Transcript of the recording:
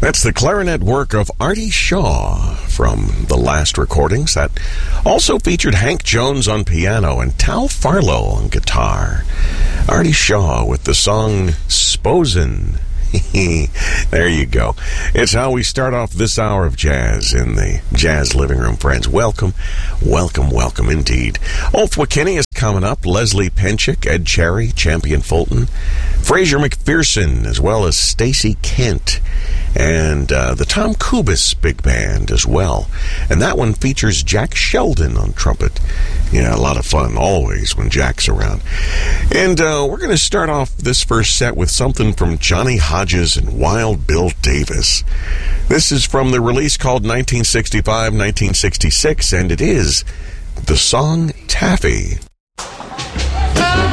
That's the clarinet work of Artie Shaw from the last recordings. That also featured Hank Jones on piano and Tal Farlow on guitar. Artie Shaw with the song Sposen. There you go. It's how we start off this hour of jazz in the Jazz Living Room, friends. Welcome, welcome, welcome indeed. Ulf McKinney is coming up. Leslie Penchik, Ed Cherry, Champion Fulton, Fraser McPherson, as well as Stacey Kent, and the Tom Kubis Big Band as well. And that one features Jack Sheldon on trumpet. Yeah, a lot of fun always when Jack's around. And we're going to start off this first set with something from Johnny Hodges and Wild Bill Davis. This is from the release called 1965-1966, and it is the song Taffy.